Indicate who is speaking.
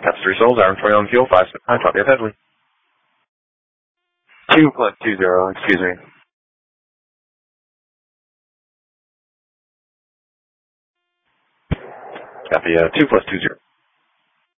Speaker 1: That's 3 souls, Iron 20 on fuel, 5 I copy up heavily. 2 plus 20, excuse me. Copy, 2 plus 20.